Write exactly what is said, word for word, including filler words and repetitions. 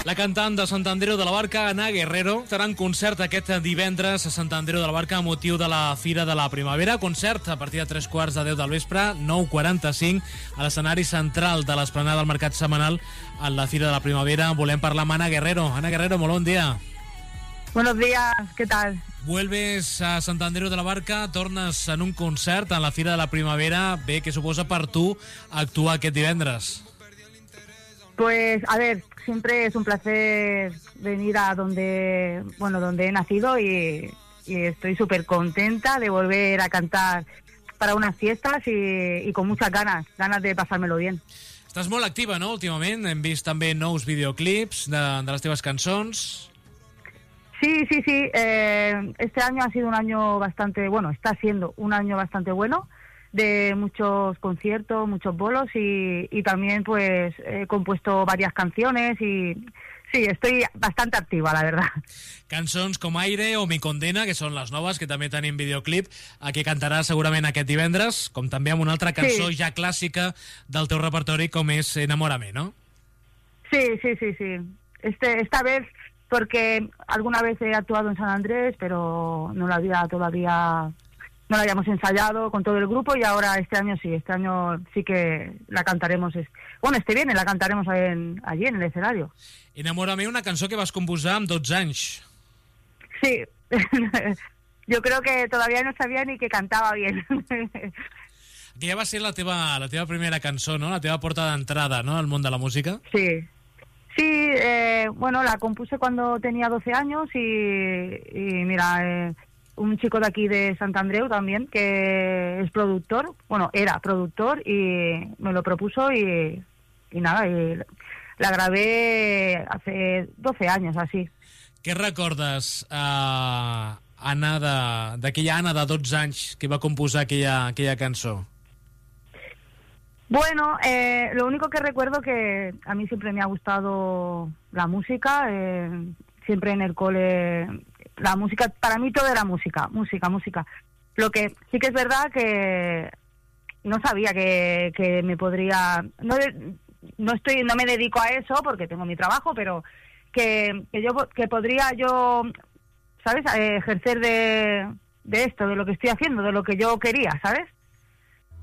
La cantant de Sant Andreu de la Barca, Ana Guerrero, serà en concert aquest divendres a Sant Andreu de la Barca a motiu de la Fira de la Primavera. Concert a partir de tres quarts de deu del vespre, nou quaranta-cinc, a l'escenari central de l'esplanada del Mercat Setmanal en la Fira de la Primavera. Volem parlar amb Ana Guerrero. Ana Guerrero, molt bon dia. Buenos días, ¿qué tal? Vuelves a Sant Andreu de la Barca, tornes en un concert en la Fira de la Primavera. Bé, què suposa per tu actuar aquest divendres? Pues, a ver, siempre es un placer venir a donde, bueno, donde he nacido y, y estoy súper contenta de volver a cantar para unas fiestas y, y con muchas ganas, ganas de pasármelo bien. Estàs molt activa, no?, últimament. Hem vist també nous videoclips de, de les teves cançons. Sí, sí, sí. Eh, este año ha sido un año bastante, bueno, está siendo un año bastante bueno, de muchos conciertos, muchos bolos y, y también pues he compuesto varias canciones y sí, estoy bastante activa, la verdad. Cançons com Aire o Mi Condena, que són les noves, que també tenim videoclip, a què cantaràs segurament aquest divendres, com també amb una altra cançó sí. ja clàssica del teu repertori, com és Enamórame, ¿no? Sí, sí, sí, sí. Este, esta vez, porque alguna vez he actuado en San Andrés, pero no la había todavía... no la habíamos ensayado con todo el grupo y ahora este año sí, este año sí que la cantaremos, bueno, este viernes la cantaremos en, allí en el escenario. Enamórame, una cançó que vas composar amb dotze anys. Sí, yo creo que todavía no sabía ni que cantaba bien. Aquella va ser la teva, la teva primera cançó, no? La teva porta d'entrada, no?, al món de la música. Sí, sí, eh, bueno, la compuse cuando tenía doce años y, y mira... Eh, un chico de aquí de Sant Andreu también, que es productor, bueno, era productor y me lo propuso y, y nada, y la grabé hace doce años, así. Què recordes, uh, Anna, d'aquella Anna de dotze anys que va composar aquella, aquella cançó? Bueno, eh, lo único que recuerdo que a mí siempre me ha gustado la música, eh, siempre en el cole... La música, para mí todo era música, música, música. Lo que sí que es verdad que no sabía que, que me podría... No, no estoy no me dedico a eso porque tengo mi trabajo, pero que, que yo que podría yo, ¿sabes?, eh, ejercer de, de esto, de lo que estoy haciendo, de lo que yo quería, ¿sabes?